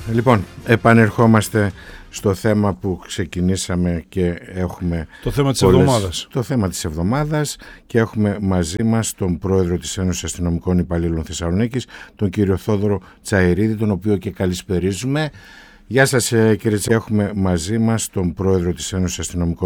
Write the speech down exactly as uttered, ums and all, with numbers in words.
Λοιπόν, επανερχόμαστε στο θέμα που ξεκινήσαμε και έχουμε... Το θέμα της πολλές... εβδομάδας. Το θέμα της εβδομάδας και έχουμε μαζί μας τον πρόεδρο της Ένωσης Αστυνομικών Υπαλλήλων Θεσσαλονίκης, τον κύριο Θόδωρο Τσαερίδη, τον οποίο και καλησπερίζουμε. Γεια σας κύριε Τσαερίδη, έχουμε μαζί μας τον πρόεδρο της Ένωσης Αστυνομικών